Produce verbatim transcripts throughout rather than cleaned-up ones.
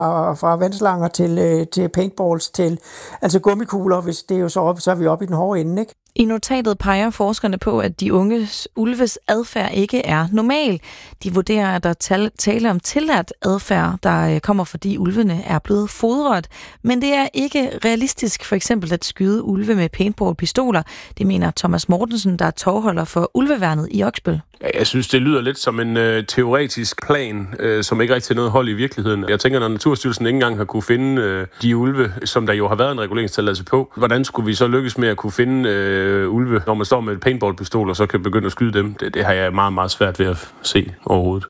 og fra vandslanger til, øh, til paintballs til altså gummikugler, hvis det er jo så op, så er vi oppe i den hårde ende, ikke? I notatet peger forskerne på, at de unges ulves adfærd ikke er normal. De vurderer, at der tal- tale om tilladt adfærd, der kommer, fordi ulvene er blevet fodret. Men det er ikke realistisk for eksempel at skyde ulve med paintball-pistoler. Det mener Thomas Mortensen, der er tovholder for ulveværnet i Oksbøl. Jeg synes, det lyder lidt som en øh, teoretisk plan, øh, som ikke rigtig har noget hold i virkeligheden. Jeg tænker, når Naturstyrelsen ikke engang har kunne finde øh, de ulve, som der jo har været en reguleringstilladelse på, hvordan skulle vi så lykkes med at kunne finde øh, ulve, når man står med et paintballpistol og så kan begynde at skyde dem? Det, det har jeg meget, meget svært ved at se overhovedet.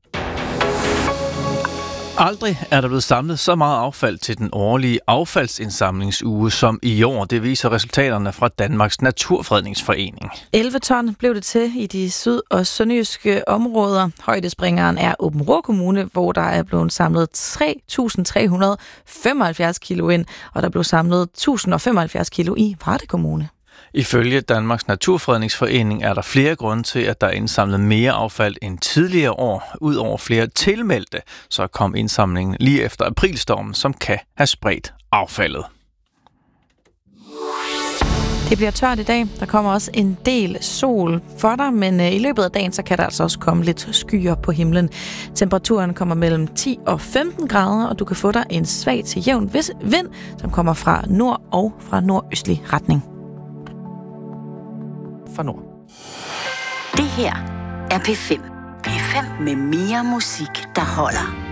Aldrig er der blevet samlet så meget affald til den årlige affaldsindsamlingsuge som i år. Det viser resultaterne fra Danmarks Naturfredningsforening. elleve ton blev det til i de syd- og sønderjyske områder. Højdespringeren er Aabenraa Kommune, hvor der er blevet samlet tre tusind tre hundrede femoghalvfjerds kilo ind, og der blev samlet et tusind og femoghalvfjerds kilo i Varde Kommune. Ifølge Danmarks Naturfredningsforening er der flere grunde til, at der er indsamlet mere affald end tidligere år. Udover flere tilmeldte, så kom indsamlingen lige efter aprilstormen, som kan have spredt affaldet. Det bliver tørt i dag. Der kommer også en del sol for dig, men i løbet af dagen så kan der altså også komme lidt skyer på himlen. Temperaturen kommer mellem ti og femten grader, og du kan få dig en svag til jævn vind, som kommer fra nord og fra nordøstlig retning. Fra nord. Det her er P fem. P fem med mere musik, der holder.